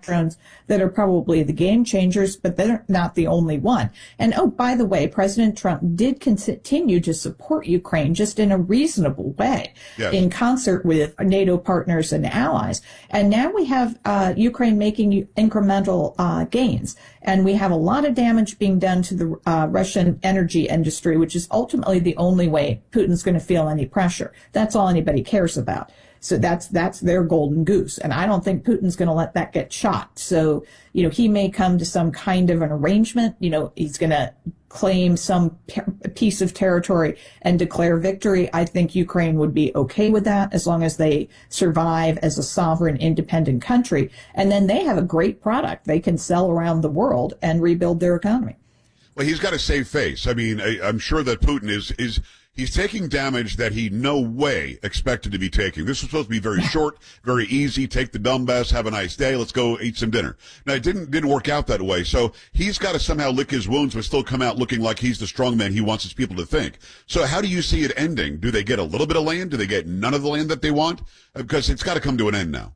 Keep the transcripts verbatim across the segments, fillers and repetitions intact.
drones that are probably the game changers, but they're not the only one. And oh, by the way, President Trump did continue to support Ukraine just in a reasonable way, yes, in concert with NATO partners and allies. And now we have uh, Ukraine making incremental uh, gains. And we have a lot of damage being done to the uh, Russian energy industry, which is ultimately the only way Putin's going to feel any pressure. That's all anybody cares about. So that's that's their golden goose. And I don't think Putin's going to let that get shot. So, you know, he may come to some kind of an arrangement. You know, he's going to claim some piece of territory and declare victory. I think Ukraine would be okay with that as long as they survive as a sovereign, independent country. And then they have a great product they can sell around the world and rebuild their economy. Well, he's got to save face. I mean, I, I'm sure that Putin is is he's taking damage that he no way expected to be taking. This was supposed to be very short, very easy. Take the Donbass, have a nice day, let's go eat some dinner. Now, it didn't didn't work out that way. So he's got to somehow lick his wounds, but still come out looking like he's the strong man he wants his people to think. So how do you see it ending? Do they get a little bit of land? Do they get none of the land that they want? Because it's got to come to an end now.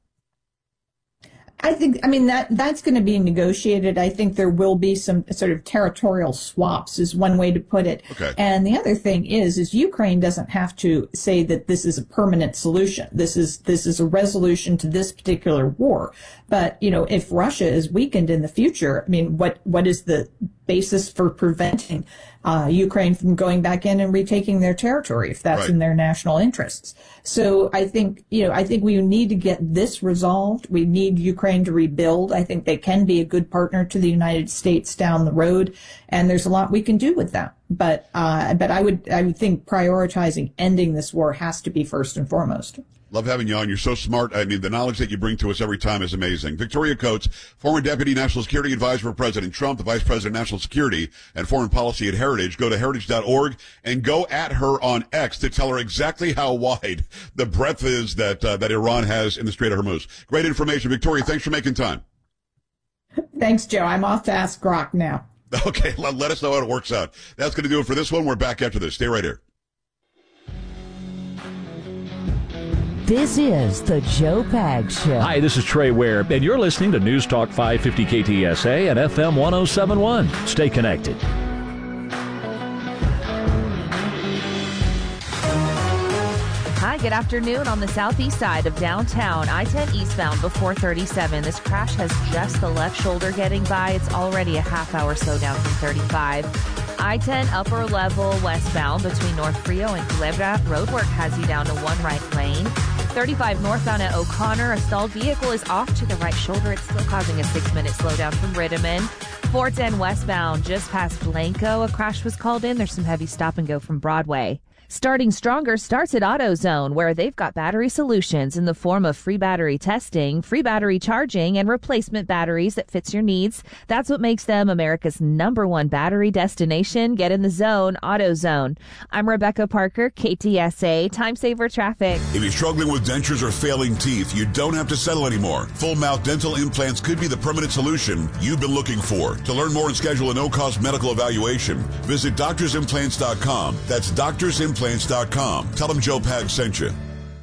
I think, I mean, that that's going to be negotiated. I think there will be some sort of territorial swaps is one way to put it. Okay. And the other thing is, is Ukraine doesn't have to say that this is a permanent solution. This is, this is a resolution to this particular war. But, you know, if Russia is weakened in the future, I mean, what, what is the basis for preventing uh, Ukraine from going back in and retaking their territory if that's right. in their national interests? So I think, you know, I think we need to get this resolved. We need Ukraine to rebuild. I think they can be a good partner to the United States down the road, and there's a lot we can do with that. But, uh, but I would, I would think prioritizing ending this war has to be first and foremost. Love having you on. You're so smart. I mean, the knowledge that you bring to us every time is amazing. Victoria Coates, former Deputy National Security Advisor for President Trump, the Vice President of National Security and Foreign Policy at Heritage. Go to heritage dot org and go at her on X to tell her exactly how wide the breadth is that uh, that Iran has in the Strait of Hormuz. Great information. Victoria, thanks for making time. Thanks, Joe. I'm off to Ask Grok now. Okay, let, let us know how it works out. That's going to do it for this one. We're back after this. Stay right here. This is the Joe Pags Show. Hi, this is Trey Ware, and you're listening to News Talk five fifty K T S A and F M one oh seven point one. Stay connected. Hi, good afternoon on the southeast side of downtown. I ten eastbound before thirty-seven. This crash has just the left shoulder getting by. It's already a half hour slowdown from thirty-five. I ten upper level westbound between North Frio and Culebra. Roadwork has you down to one right lane. thirty-five northbound at O'Connor. A stalled vehicle is off to the right shoulder. It's still causing a six-minute slowdown from Rittiman. four ten westbound just past Blanco. A crash was called in. There's some heavy stop and go from Broadway. Starting Stronger starts at AutoZone, where they've got battery solutions in the form of free battery testing, free battery charging, and replacement batteries that fits your needs. That's what makes them America's number one battery destination. Get in the zone, AutoZone. I'm Rebecca Parker, K T S A, Time Saver Traffic. If you're struggling with dentures or failing teeth, you don't have to settle anymore. Full mouth dental implants could be the permanent solution you've been looking for. To learn more and schedule a no-cost medical evaluation, visit doctors implants dot com. That's doctors implants dot com. Tell them Joe Pags sent you.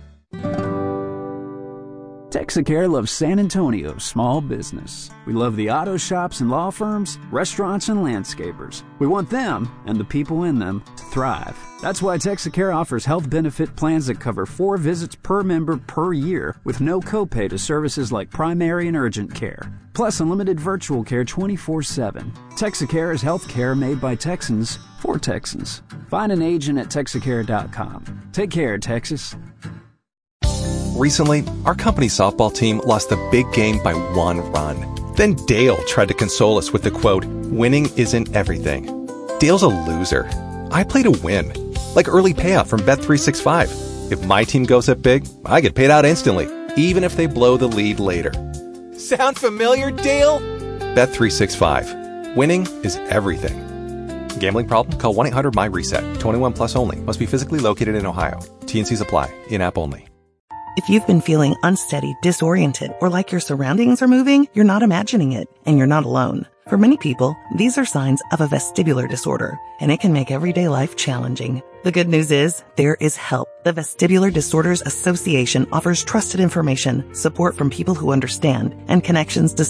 Texacare loves San Antonio small business. We love the auto shops and law firms, restaurants and landscapers. We want them and the people in them to thrive. That's why Texacare offers health benefit plans that cover four visits per member per year with no copay to services like primary and urgent care. Plus unlimited virtual care twenty-four seven. Texacare is health care made by Texans for Texans. Find an agent at Texacare dot com. Take care, Texas. Recently, our company softball team lost the big game by one run. Then Dale tried to console us with the quote, "Winning isn't everything." Dale's a loser. I play to win. Like early payout from Bet three sixty-five. If my team goes up big, I get paid out instantly, even if they blow the lead later. Sound familiar, Dale? Bet three sixty-five. Winning is everything. Gambling problem? Call one eight hundred my reset. twenty-one plus only. Must be physically located in Ohio. T and Cs apply. In-app only. If you've been feeling unsteady, disoriented, or like your surroundings are moving, you're not imagining it, and you're not alone. For many people, these are signs of a vestibular disorder, and it can make everyday life challenging. The good news is, there is help. The Vestibular Disorders Association offers trusted information, support from people who understand, and connections to